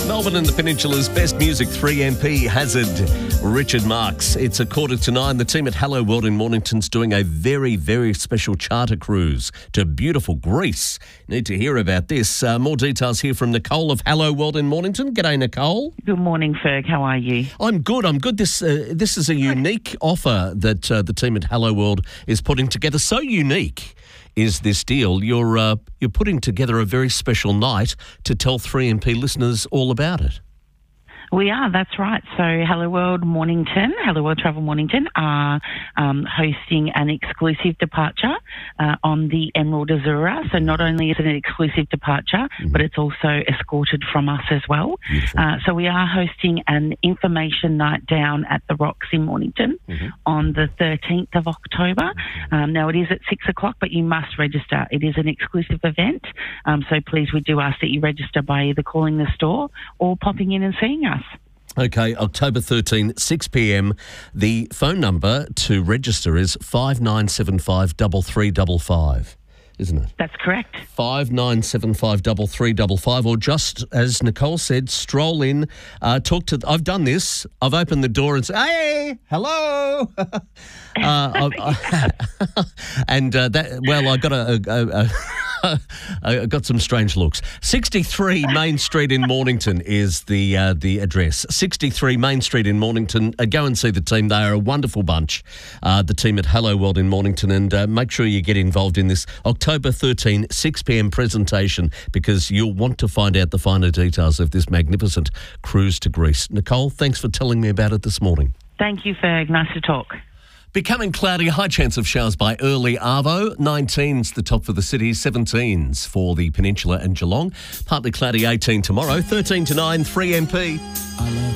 Melbourne and the Peninsula's best music, 3MP Hazard, Richard Marks. It's 8:45. The team at Hello World in Mornington's doing a very, very special charter cruise to beautiful Greece. Need to hear about this. More details here from Nicole of Hello World in Mornington. G'day, Nicole. Good morning, Ferg. How are you? I'm good. This is a unique offer that the team at Hello World is putting together. So unique is this deal. You're putting together a very special night to tell 3MP listeners all about it. We are, that's right. So Hello World Mornington, Hello World Travel Mornington are hosting an exclusive departure on the Emerald Azura. So not only is it an exclusive departure, but it's also escorted from us as well. So we are hosting an information night down at the Rocks in Mornington on the 13th of October. Now it is at 6 o'clock, but you must register. It is an exclusive event. So please, we do ask that you register by either calling the store or popping in and seeing us. Okay, October 13, 6 p.m. The phone number to register is 5975 3355, isn't it? That's correct. 5975 3355, or just as Nicole said, stroll in, talk to... I've done this. I've opened the door and said, hey, hello. I got some strange looks. 63 Main Street in Mornington is the address. 63 Main Street in Mornington. Go and see the team. They are a wonderful bunch, the team at Hello World in Mornington, and make sure you get involved in this October 13, 6 p.m. presentation, because you'll want to find out the finer details of this magnificent cruise to Greece. Nicole, thanks for telling me about it this morning. Thank you, Ferg. Nice to talk. Becoming cloudy, high chance of showers by early arvo. 19's the top for the city, 17's for the Peninsula and Geelong. Partly cloudy, 18 tomorrow, 13 to 9, 3MP.